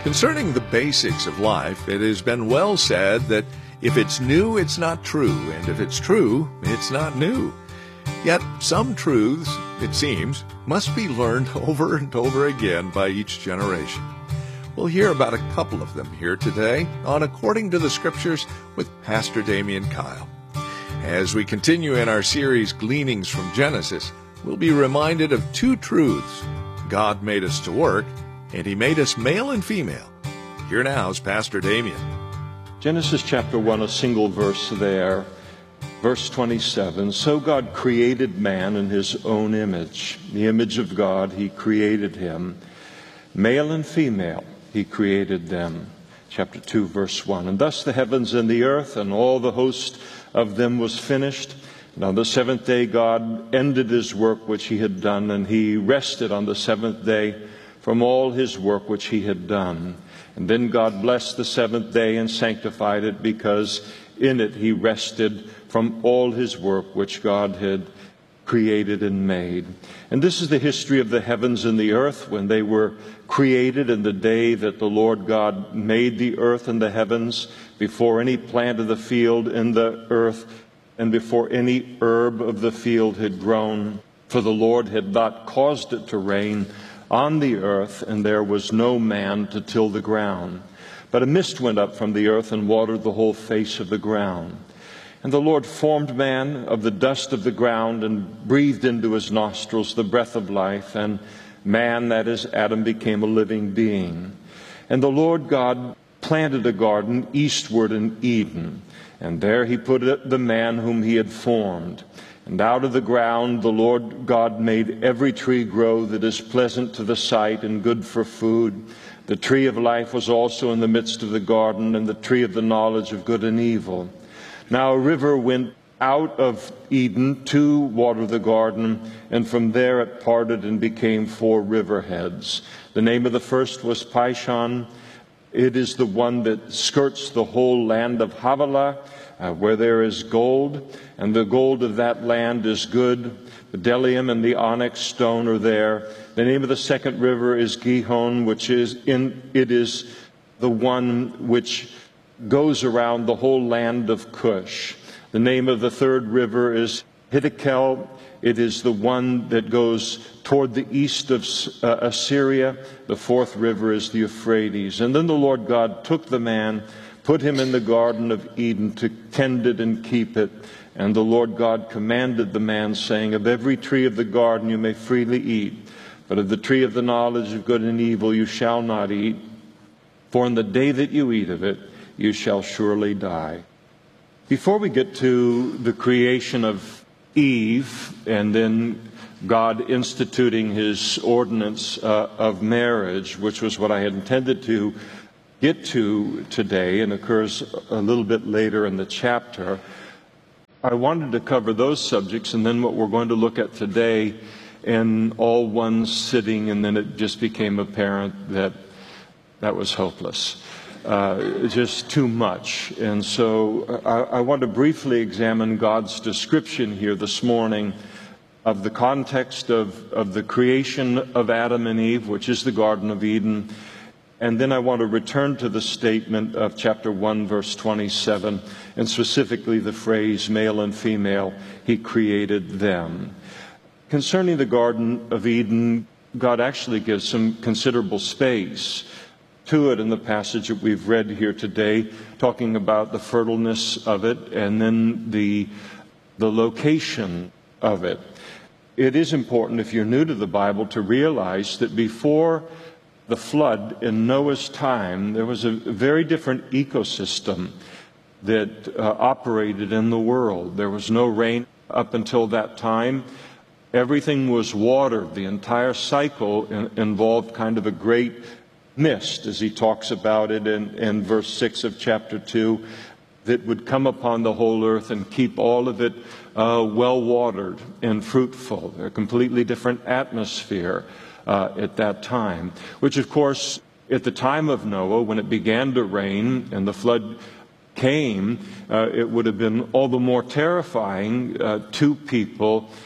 Concerning the basics of life, it has been well said that if it's new, it's not true, and if it's true, it's not new. Yet some truths, it seems, must be learned over and over again by each generation. We'll hear about a couple of them here today on According to the Scriptures with Pastor Damian Kyle. As we continue in our series Gleanings from Genesis, we'll be reminded of two truths. God made us to work, and He made us male and female. Here now is Pastor Damian. Genesis chapter 1, a single verse there. Verse 27, so God created man in His own image. The image of God, He created him. Male and female, He created them. Chapter 2, verse 1. And thus the heavens and the earth and all the host of them was finished. And on the seventh day God ended His work which He had done, and He rested on the seventh day from all His work which He had done. And then God blessed the seventh day and sanctified it, because in it He rested from all His work which God had created and made. And this is the history of the heavens and the earth when they were created, in the day that the Lord God made the earth and the heavens, before any plant of the field in the earth and before any herb of the field had grown. For the Lord had not caused it to rain on the earth, and there was no man to till the ground. But a mist went up from the earth and watered the whole face of the ground. And the Lord formed man of the dust of the ground and breathed into his nostrils the breath of life, and man, that is Adam, became a living being. And the Lord God planted a garden eastward in Eden, and there He put the man whom He had formed. And out of the ground the Lord God made every tree grow that is pleasant to the sight and good for food. The tree of life was also in the midst of the garden, and the tree of the knowledge of good and evil. Now a river went out of Eden to water the garden, and from there it parted and became 4 riverheads. The name of the first was Pishon. It is the one that skirts the whole land of Havilah, where there is gold, and the gold of that land is good. The bdellium and the onyx stone are there. The name of the second river is Gihon, it is the one which goes around the whole land of Cush. The name of the third river is Hiddekel. It is the one that goes toward the east of Assyria. The fourth river is the Euphrates. And then the Lord God took the man, put him in the Garden of Eden to tend it and keep it. And the Lord God commanded the man, saying, of every tree of the garden you may freely eat, but of the tree of the knowledge of good and evil you shall not eat, for in the day that you eat of it you shall surely die. Before we get to the creation of Eve, and then God instituting His ordinance of marriage, which was what I had intended to get to today and occurs a little bit later in the chapter, I wanted to cover those subjects and then what we're going to look at today in all one sitting, and then it just became apparent that that was hopeless. Just too much. And so I want to briefly examine God's description here this morning of the context of the creation of Adam and Eve, which is the Garden of Eden. And then I want to return to the statement of chapter 1, verse 27, and specifically the phrase male and female, He created them. Concerning the Garden of Eden, God actually gives some considerable space to it in the passage that we've read here today, talking about the fertileness of it and then the location of it. It is important, if you're new to the Bible, to realize that before the flood in Noah's time, there was a very different ecosystem that operated in the world. There was no rain up until that time. Everything was watered. The entire cycle involved kind of a great mist, as he talks about it in verse 6 of chapter 2, that would come upon the whole earth and keep all of it well watered and fruitful. A completely different atmosphere at that time, which of course at the time of Noah, when it began to rain and the flood came, it would have been all the more terrifying to people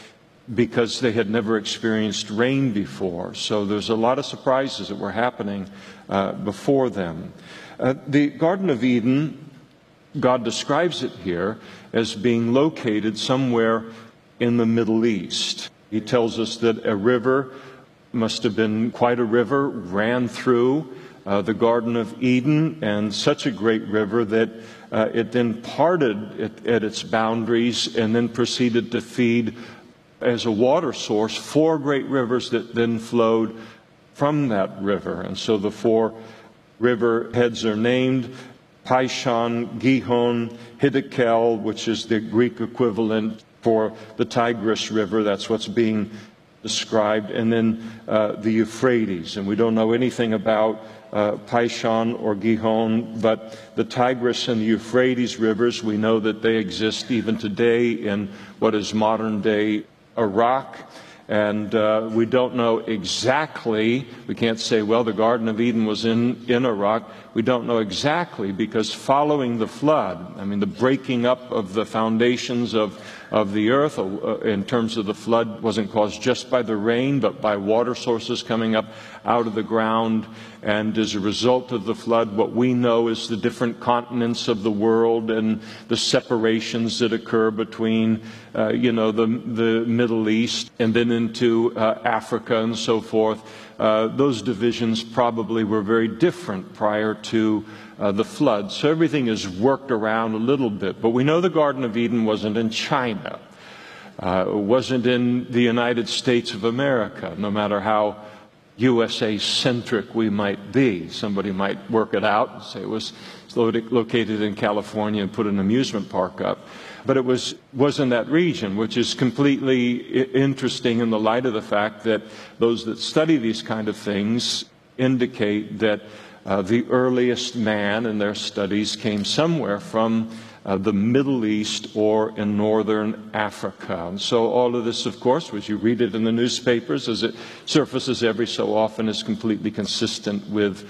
because they had never experienced rain before. So there's a lot of surprises that were happening before them. The Garden of Eden, God describes it here as being located somewhere in the Middle East. He tells us that a river, must have been quite a river, ran through the Garden of Eden, and such a great river that it then parted at its boundaries and then proceeded to feed as a water source 4 great rivers that then flowed from that river. And so the 4 river heads are named Pishon, Gihon, Hiddekel, which is the Greek equivalent for the Tigris River. That's what's being described. And then the Euphrates. And we don't know anything about Pishon or Gihon, but the Tigris and the Euphrates rivers, we know that they exist even today in what is modern-day Iraq. And we don't know exactly, we can't say, well, the Garden of Eden was in Iraq. We don't know exactly, because following the flood, the breaking up of the foundations of the earth in terms of the flood wasn't caused just by the rain, but by water sources coming up out of the ground. And as a result of the flood, what we know is the different continents of the world and the separations that occur between, the Middle East and then into Africa and so forth. Those divisions probably were very different prior to the flood. So everything is worked around a little bit. But we know the Garden of Eden wasn't in China. It wasn't in the United States of America, no matter how USA-centric we might be. Somebody might work it out and say it was located in California and put an amusement park up. But it was in that region, which is completely interesting in the light of the fact that those that study these kind of things indicate that the earliest man in their studies came somewhere from the Middle East or in northern Africa. And so all of this, of course, as you read it in the newspapers, as it surfaces every so often, is completely consistent with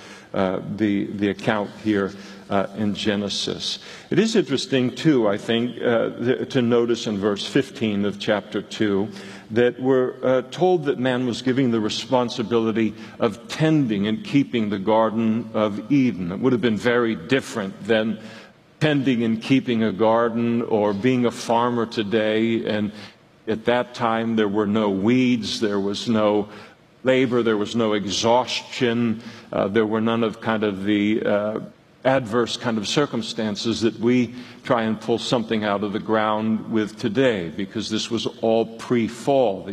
the account here in Genesis. It is interesting, too, I think, to notice in verse 15 of chapter 2 that we're told that man was given the responsibility of tending and keeping the Garden of Eden. It would have been very different than tending and keeping a garden or being a farmer today. And at that time, there were no weeds, there was no labor, there was no exhaustion, there were none of kind of the adverse kind of circumstances that we try and pull something out of the ground with today, because this was all pre-fall.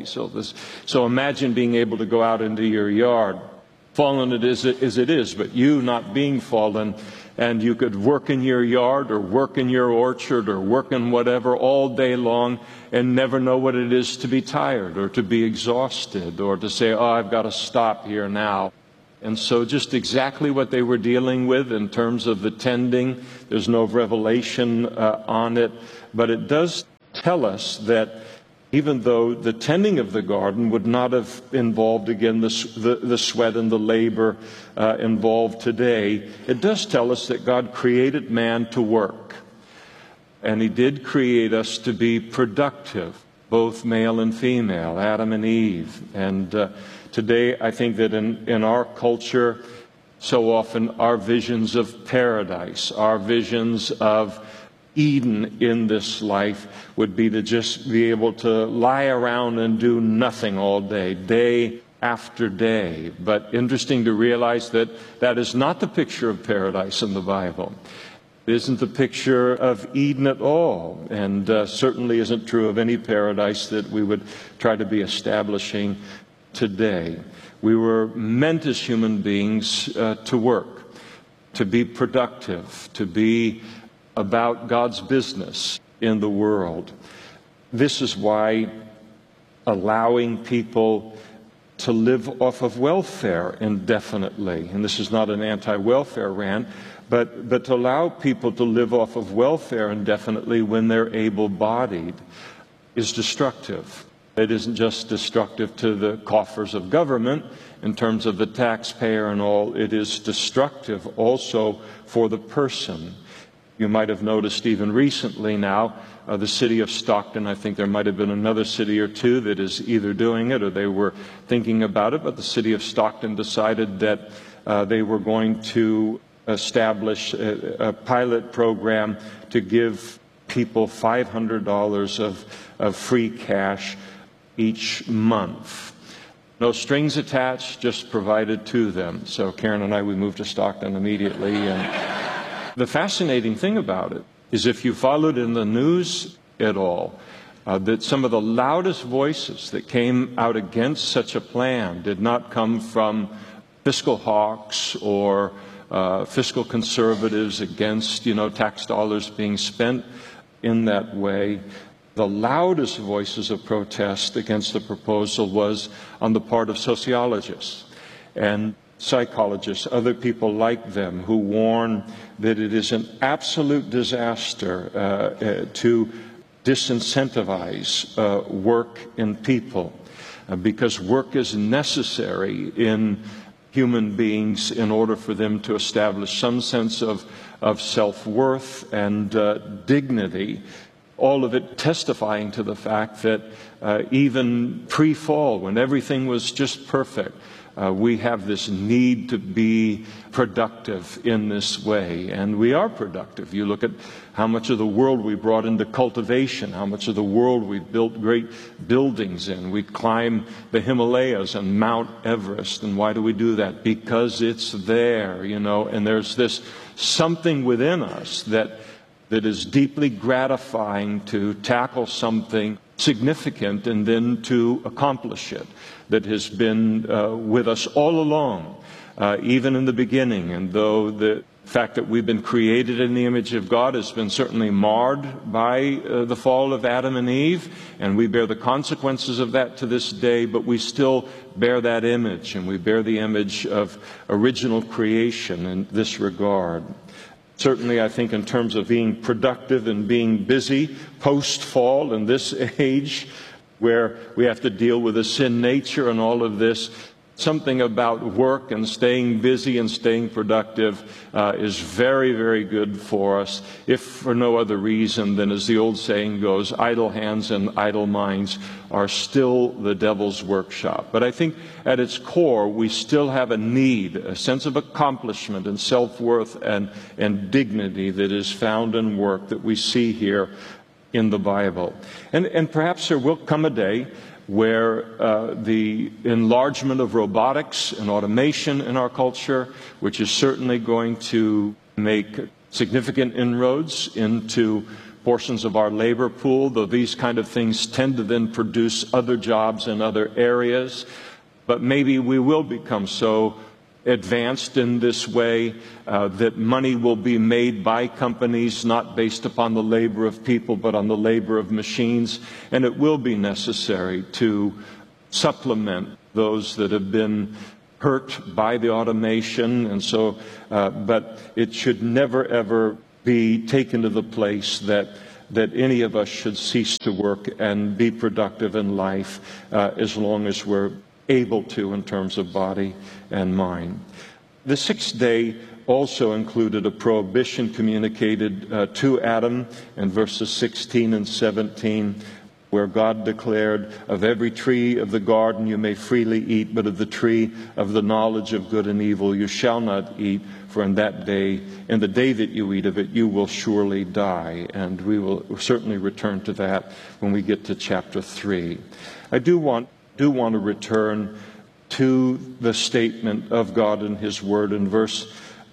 So imagine being able to go out into your yard, fallen as it is, but you not being fallen, and you could work in your yard or work in your orchard or work in whatever all day long and never know what it is to be tired or to be exhausted or to say, oh, I've got to stop here now. And so just exactly what they were dealing with in terms of the tending. There's no revelation on it, but it does tell us that even though the tending of the garden would not have involved, again, the sweat and the labor involved today, it does tell us that God created man to work. And he did create us to be productive, both male and female, Adam and Eve. And today, I think that in our culture, so often our visions of paradise, our visions of Eden in this life would be to just be able to lie around and do nothing all day, day after day. But interesting to realize that that is not the picture of paradise in the Bible. It isn't the picture of Eden at all, and certainly isn't true of any paradise that we would try to be establishing today. We were meant as human beings to work, to be productive, to be about God's business in the world. This is why allowing people to live off of welfare indefinitely, and this is not an anti-welfare rant, but to allow people to live off of welfare indefinitely when they're able-bodied is destructive. It isn't just destructive to the coffers of government in terms of the taxpayer and all. It is destructive also for the person. You might have noticed even recently now, the city of Stockton, I think there might have been another city or two that is either doing it or they were thinking about it, but the city of Stockton decided that they were going to establish a pilot program to give people $500 of free cash each month. No strings attached, just provided to them. So Karen and I, we moved to Stockton immediately. And the fascinating thing about it is if you followed in the news at all, that some of the loudest voices that came out against such a plan did not come from fiscal hawks or fiscal conservatives against, tax dollars being spent in that way. The loudest voices of protest against the proposal was on the part of sociologists and psychologists, other people like them, who warn that it is an absolute disaster to disincentivize work in people, because work is necessary in human beings in order for them to establish some sense of self-worth and dignity. All of it testifying to the fact that even pre-fall, when everything was just perfect, we have this need to be productive in this way. And we are productive. You look at how much of the world we brought into cultivation, how much of the world we built great buildings in. We climb the Himalayas and Mount Everest. And why do we do that? Because it's there, and there's this something within us that is deeply gratifying to tackle something significant and then to accomplish it, that has been with us all along, even in the beginning. And though the fact that we've been created in the image of God has been certainly marred by the fall of Adam and Eve, and we bear the consequences of that to this day, but we still bear that image, and we bear the image of original creation in this regard. Certainly, I think in terms of being productive and being busy post-fall in this age where we have to deal with a sin nature and all of this, something about work and staying busy and staying productive is very, very good for us, if for no other reason than, as the old saying goes, idle hands and idle minds are still the devil's workshop. But I think at its core, we still have a need, a sense of accomplishment and self-worth and dignity that is found in work that we see here in the Bible. And perhaps there will come a day where the enlargement of robotics and automation in our culture, which is certainly going to make significant inroads into portions of our labor pool, though these kind of things tend to then produce other jobs in other areas. But maybe we will become so advanced in this way that money will be made by companies not based upon the labor of people but on the labor of machines, and it will be necessary to supplement those that have been hurt by the automation. And so but it should never ever be taken to the place that any of us should cease to work and be productive in life as long as we're able to in terms of body and mind. The sixth day also included a prohibition communicated to Adam in verses 16 and 17, where God declared, "Of every tree of the garden you may freely eat, but of the tree of the knowledge of good and evil you shall not eat, for in that day, in the day that you eat of it, you will surely die." And we will certainly return to that when we get to chapter 3. I do want to return to the statement of God in His Word in verse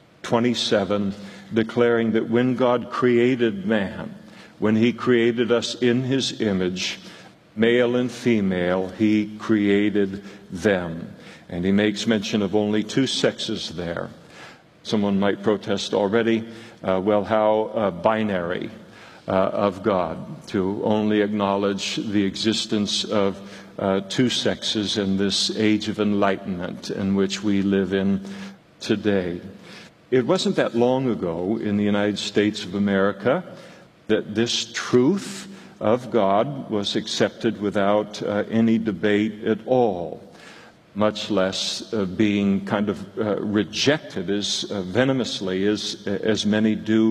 27, declaring that when God created man, when He created us in His image, male and female, He created them. And He makes mention of only two sexes there. Someone might protest already, how binary of God, to only acknowledge the existence of two sexes in this age of enlightenment in which we live in today. It wasn't that long ago in the United States of America that this truth of God was accepted without any debate at all, much less being kind of rejected as venomously as many do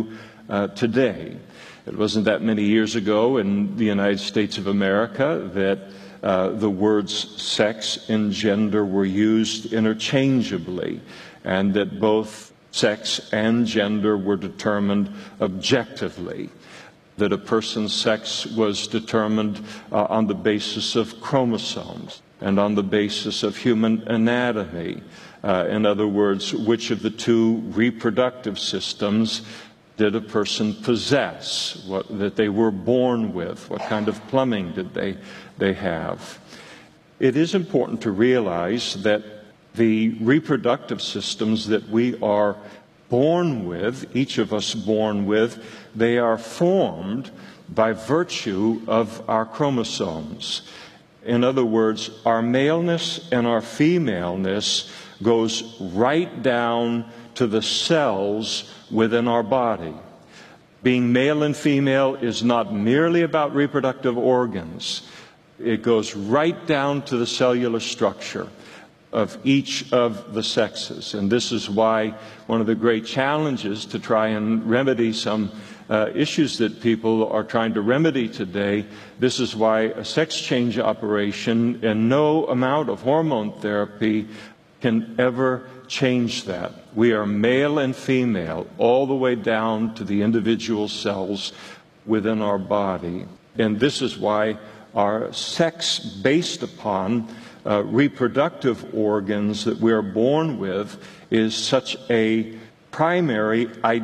today. It wasn't that many years ago in the United States of America that the words sex and gender were used interchangeably, and that both sex and gender were determined objectively, that a person's sex was determined on the basis of chromosomes and on the basis of human anatomy. In other words, which of the two reproductive systems did a person possess, that they were born with, what kind of plumbing did they have. It is important to realize that the reproductive systems that we are born with, each of us born with, they are formed by virtue of our chromosomes. In other words, our maleness and our femaleness goes right down to the cells within our body. Being male and female is not merely about reproductive organs. It goes right down to the cellular structure of each of the sexes. And this is why one of the great challenges to try and remedy some issues that people are trying to remedy today, this is why a sex change operation and no amount of hormone therapy can ever change that. We are male and female all the way down to the individual cells within our body. And this is why our sex based upon reproductive organs that we are born with is such a primary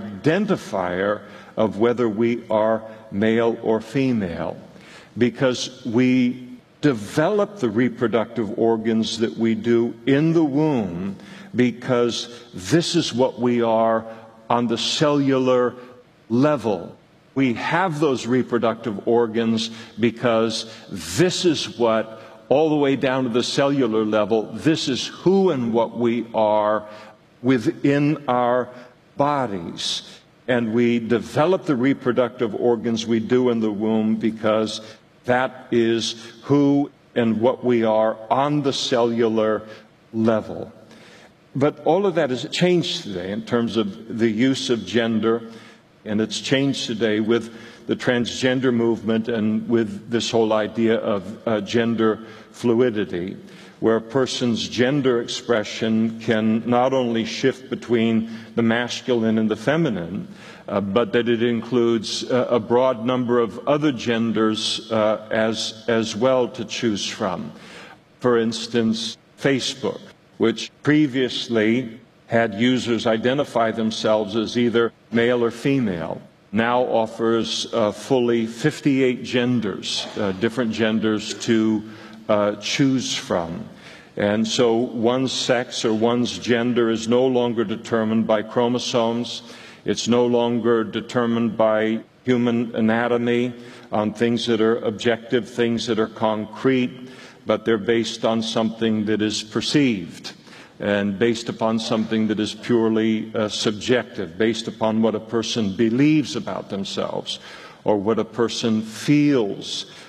identifier of whether we are male or female, because we develop the reproductive organs that we do in the womb because this is what we are on the cellular level. We have those reproductive organs because this is what, all the way down to the cellular level, this is who and what we are within our bodies. And we develop the reproductive organs we do in the womb because that is who and what we are on the cellular level. But all of that has changed today in terms of the use of gender, and it's changed today with the transgender movement and with this whole idea of gender fluidity, where a person's gender expression can not only shift between the masculine and the feminine, but that it includes a broad number of other genders as well to choose from. For instance, Facebook, which previously had users identify themselves as either male or female, now offers fully 58 genders, different genders to choose from. And so one's sex or one's gender is no longer determined by chromosomes. It's no longer determined by human anatomy, on things that are objective, things that are concrete, but they're based on something that is perceived and based upon something that is purely subjective, based upon what a person believes about themselves or what a person feels